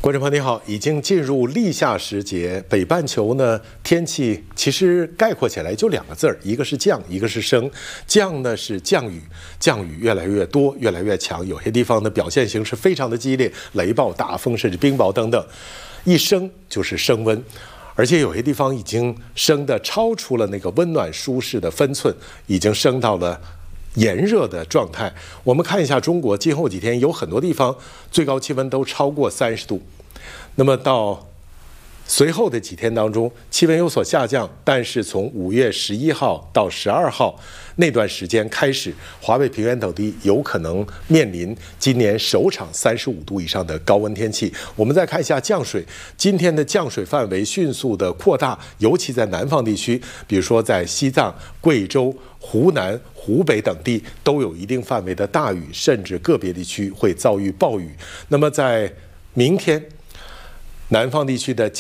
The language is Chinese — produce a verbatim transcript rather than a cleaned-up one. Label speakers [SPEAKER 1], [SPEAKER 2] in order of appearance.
[SPEAKER 1] 观众朋友你好，已经进入立夏时节，北半球呢天气其实概括起来就两个字儿，一个是降，一个是升。降呢是降雨，降雨越来越多，越来越强，有些地方的表现形式非常的激烈，雷暴、大风甚至冰雹等等。一升就是升温，而且有些地方已经升得超出了那个温暖舒适的分寸，已经升到了炎热的状态。我们看一下中国今后几天有很多地方最高气温都超过三十度，那么到随后的几天当中气温有所下降，但是从五月十一号到十二号那段时间开始，华北平原等地有可能面临今年首场三十五度以上的高温天气。我们再看一下降水，今天的降水范围迅速的扩大，尤其在南方地区，比如说在西藏、贵州、湖南、湖北等地都有一定范围的大雨，甚至个别地区会遭遇暴雨。那么在明天南方地区的